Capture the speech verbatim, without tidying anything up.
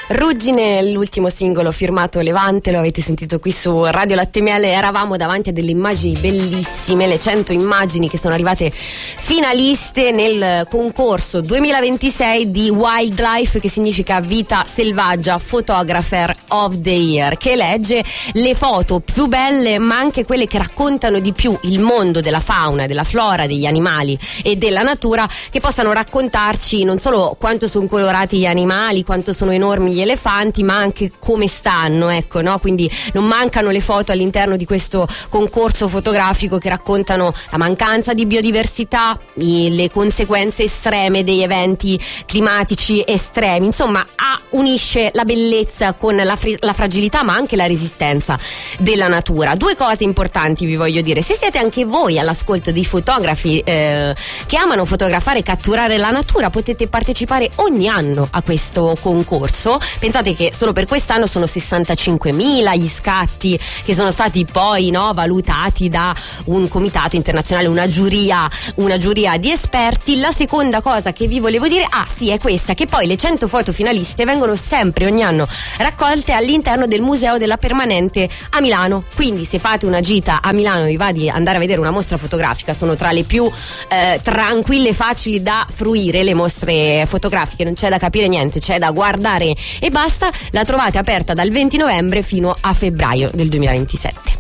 Ruggine, l'ultimo singolo firmato Levante, lo avete sentito qui su Radio Latte Miele. Eravamo davanti a delle immagini bellissime, le cento immagini che sono arrivate finaliste nel concorso duemilaventisei di Wildlife, che significa vita selvaggia, Photographer of the Year, che elegge le foto più belle ma anche quelle che raccontano di più il mondo della fauna, della flora, degli animali e della natura, che possano raccontarci non solo quanto sono colorati gli animali, quanto sono enormi gli elefanti, ma anche come stanno, ecco, no? Quindi non mancano le foto all'interno di questo concorso fotografico che raccontano la mancanza di biodiversità, i, le conseguenze estreme degli eventi climatici estremi. Insomma, a, unisce la bellezza con la, fri- la fragilità, ma anche la resistenza della natura. Due cose importanti vi voglio dire: se siete anche voi all'ascolto dei fotografi eh, che amano fotografare e catturare la natura, potete partecipare ogni anno a questo concorso. Pensate che solo per quest'anno sono sessantacinquemila gli scatti che sono stati poi no, valutati da un comitato internazionale, una giuria, una giuria di esperti. La seconda cosa che vi volevo dire, ah sì, è questa, che poi le cento foto finaliste vengono sempre ogni anno raccolte all'interno del Museo della Permanente a Milano. Quindi se fate una gita a Milano e vi va di andare a vedere una mostra fotografica, sono tra le più eh, tranquille e facili da fruire le mostre fotografiche, non c'è da capire niente, c'è da guardare e basta. La trovate aperta dal venti novembre fino a febbraio del duemilaventisette.